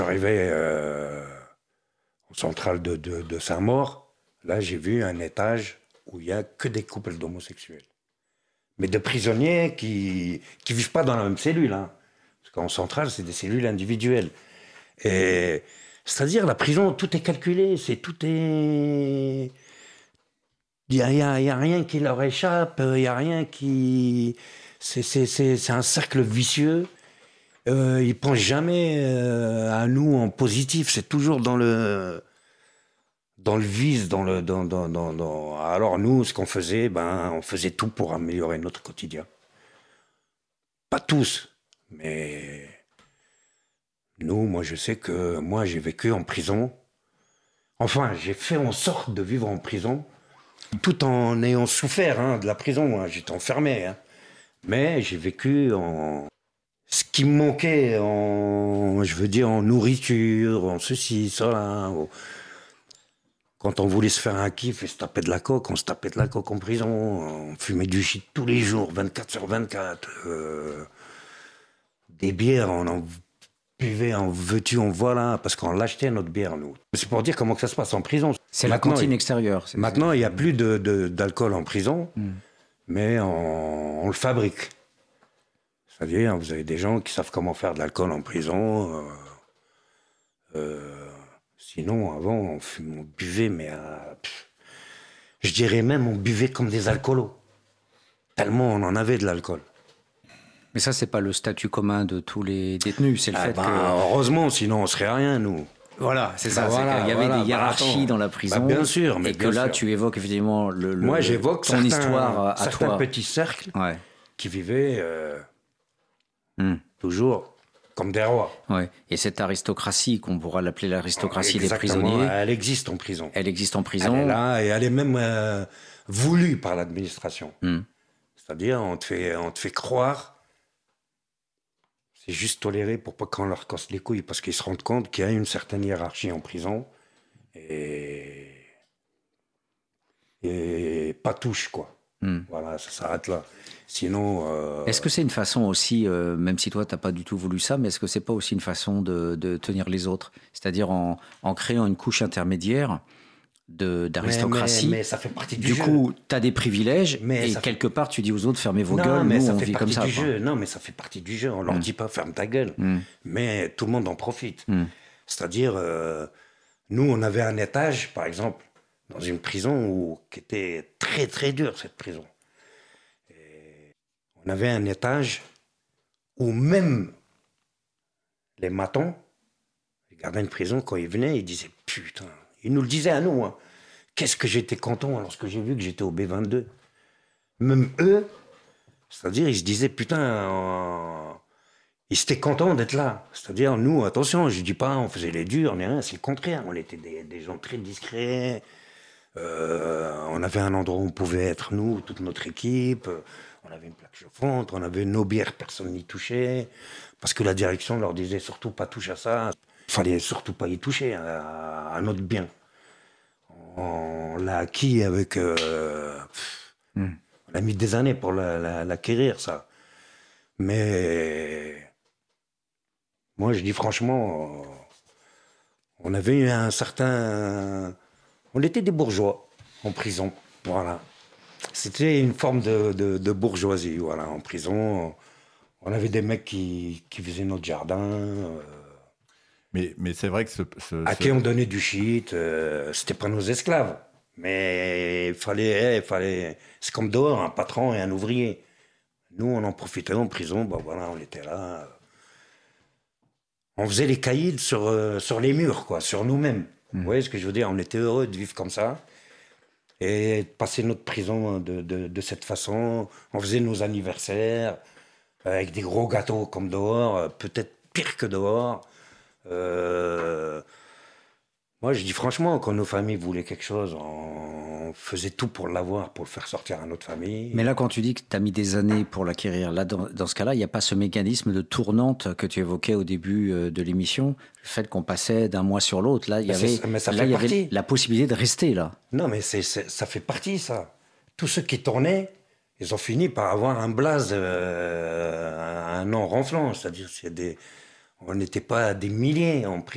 J'arrivais au central de Saint-Maur. Là, j'ai vu un étage où il n'y a que des couples d'homosexuels. Mais de prisonniers qui vivent pas dans la même cellule. Hein. Parce qu'en centrale, c'est des cellules individuelles. Et c'est-à-dire, la prison, tout est calculé. Tout est... Il y a rien qui leur échappe. Il n'y a rien qui... C'est un cercle vicieux. Ils pensent jamais à nous en positif. C'est toujours dans le vice, Alors nous, ce qu'on faisait, on faisait tout pour améliorer notre quotidien. Pas tous, mais nous, moi, je sais que moi, j'ai vécu en prison. Enfin, j'ai fait en sorte de vivre en prison, tout en ayant souffert de la prison. Hein. J'étais enfermé, hein. Mais j'ai vécu en... Ce qui me manquait en nourriture, en ceci, ça, quand on voulait se faire un kiff et se taper de la coke, on se tapait de la coke en prison. On fumait du shit tous les jours, 24 sur 24. Des bières, on en buvait, en veux-tu, en voilà, parce qu'on l'achetait notre bière, nous. C'est pour dire comment que ça se passe en prison. C'est la cantine extérieure. Maintenant, il n'y a plus d'alcool en prison, mais on le fabrique. C'est-à-dire, vous avez des gens qui savent comment faire de l'alcool en prison. Sinon, avant, on buvait, mais je dirais même, on buvait comme des alcoolos. Tellement on en avait de l'alcool. Mais ça, c'est pas le statut commun de tous les détenus, c'est le fait que... Heureusement, sinon on serait rien, nous. Voilà, c'est ça. Il y avait des hiérarchies dans la prison. Bien sûr, mais et que là, tu évoques effectivement Moi, j'évoque ton histoire à certains toi. petits cercles qui vivaient toujours comme des rois. Ouais. Et cette aristocratie, qu'on pourra l'appeler l'aristocratie des prisonniers... Elle existe en prison. Elle existe en prison. Elle est là et elle est même voulue par l'administration. C'est-à-dire, on te fait croire... C'est juste toléré pour pas qu'on leur casse les couilles, parce qu'ils se rendent compte qu'il y a une certaine hiérarchie en prison et pas touche, quoi. Voilà, ça s'arrête là. Sinon... Est-ce que c'est une façon aussi, même si toi, tu n'as pas du tout voulu ça, mais est-ce que c'est pas aussi une façon de tenir les autres? C'est-à-dire en créant une couche intermédiaire d'aristocratie. Mais ça fait partie du jeu. Du coup, tu as des privilèges et quelque part, tu dis aux autres, fermez vos gueules, nous, on vit comme ça. Non, mais ça fait partie du jeu. On leur dit pas, ferme ta gueule. Mais tout le monde en profite. C'est-à-dire, nous, on avait un étage, par exemple, dans une prison qui était très, très dure, cette prison. Et on avait un étage où même les matons, les gardiens de prison, quand ils venaient, ils disaient, putain... Ils nous le disaient à nous. Hein. Qu'est-ce que j'étais content lorsque j'ai vu que j'étais au B22. Même eux, c'est-à-dire, ils se disaient, putain, ils étaient contents d'être là. C'est-à-dire, nous, attention, je dis pas, on faisait les durs, mais rien, c'est le contraire. On était des gens très discrets. On avait un endroit où on pouvait être, nous, toute notre équipe. On avait une plaque chauffante, on avait nos bières, personne n'y touchait. Parce que la direction leur disait surtout pas toucher à ça. Il fallait surtout pas y toucher à notre bien. On l'a acquis avec... On a mis des années pour l'acquérir, ça. Mais... Moi, je dis franchement, on avait eu un certain... On était des bourgeois en prison, voilà. C'était une forme de bourgeoisie, voilà, en prison. On avait des mecs qui faisaient notre jardin... Mais c'est vrai que à qui on donnait du shit, c'était pas nos esclaves. Mais il fallait... C'est comme dehors, un patron et un ouvrier. Nous, on en profitait en prison, voilà, on était là. On faisait les caïds sur les murs, quoi, sur nous-mêmes. Vous voyez ce que je veux dire? On était heureux de vivre comme ça. Et de passer notre prison de cette façon. On faisait nos anniversaires avec des gros gâteaux comme dehors, peut-être pire que dehors. Moi, je dis franchement, quand nos familles voulaient quelque chose, on faisait tout pour l'avoir, pour le faire sortir à notre famille. Mais là, quand tu dis que tu as mis des années pour l'acquérir, là, dans ce cas-là, il n'y a pas ce mécanisme de tournante que tu évoquais au début de l'émission, le fait qu'on passait d'un mois sur l'autre. Là, il y avait la possibilité de rester là. Non, mais ça fait partie, ça. Tous ceux qui tournaient, ils ont fini par avoir un blaze, un nom ronflant. C'est-à-dire, on n'était pas des milliers en prison.